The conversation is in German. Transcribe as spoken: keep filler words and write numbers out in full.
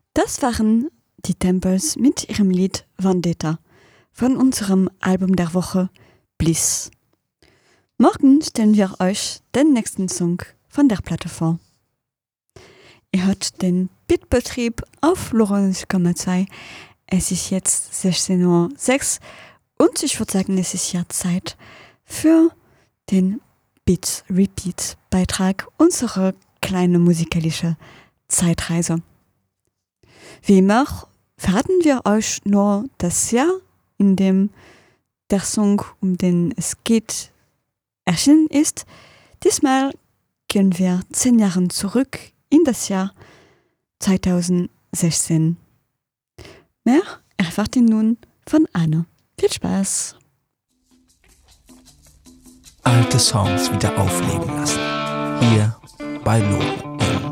Das waren die Temples mit ihrem Lied Vendetta von unserem Album der Woche Bliss. Morgen stellen wir euch den nächsten Song von der Platte vor. Ihr hört den Beatbetrieb auf Lorenz Kammerzei. Es ist jetzt sechzehn Uhr sechs und ich würde sagen, es ist ja Zeit für den Beat Repeat Beitrag unserer kleinen musikalischen Zeitreise. Wie immer verraten wir euch nur das Jahr, in dem der Song, um den es geht, erschienen ist. Diesmal gehen wir zehn Jahre zurück in das Jahr zweitausendsechzehn. Mehr erfahrt ihr nun von Anne. Viel Spaß! Alte Songs wieder aufleben lassen. Hier bei Lore.